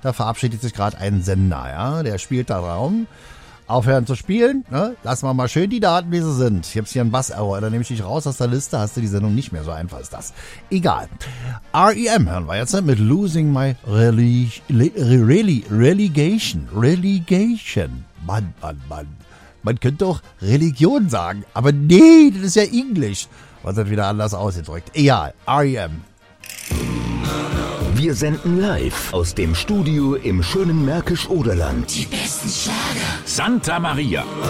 Da verabschiedet sich gerade ein Sender, ja. Der spielt da Raum. Aufhören zu spielen, ne? Lassen wir mal schön die Daten, wie sie sind. Ich hab's hier einen Bass-Error, dann nehme ich dich raus aus der Liste, hast du die Sendung nicht mehr, so einfach ist das. Egal. R.E.M. hören wir jetzt mit Losing My Relegation. Mann. Man könnte doch Religion sagen, aber nee, das ist ja Englisch. Was hat wieder anders ausgedrückt? Egal, R.E.M. Wir senden live aus dem Studio im schönen Märkisch-Oderland. Die besten Schlager. Santa Maria.